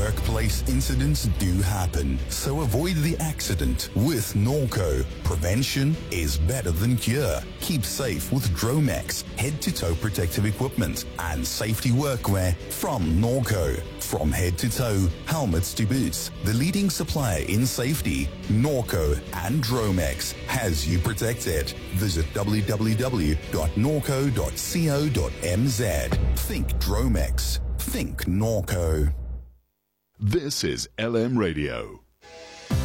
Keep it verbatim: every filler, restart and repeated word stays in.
Workplace incidents do happen, so avoid the accident with Norco. Prevention is better than cure. Keep safe with Dromex, head-to-toe protective equipment and safety workwear from Norco. From head to toe, helmets to boots, the leading supplier in safety, Norco and Dromex has you protected. Visit w w w dot norco dot co dot m z. Think Dromex. Think Norco. This is L M Radio.